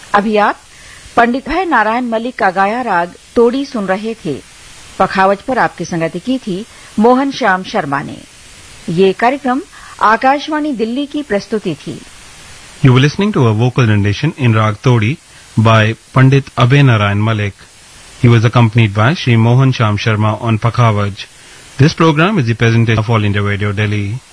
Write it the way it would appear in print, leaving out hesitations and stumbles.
अभी आप पंडित भय नारायण मलिक का गाया राग तोड़ी सुन रहे थे। पखावज पर आपकी संगति की थी मोहन श्याम शर्मा ने। ये कार्यक्रम आकाशवाणी दिल्ली की प्रस्तुति थी। You were listening to a vocal rendition in Rag Todi by Pandit Abhay Narayan Malik. He was accompanied by Shri Mohan Sham Sharma on Pakhavaj. This program is the presentation of All India Radio Delhi.